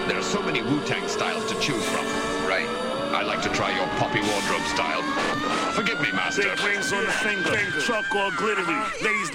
There are so many Wu-Tang styles to choose from. Right. I like to try your Poppy Wardrobe style. Forgive me, master. Big rings on the finger, truck all glittery. Ladies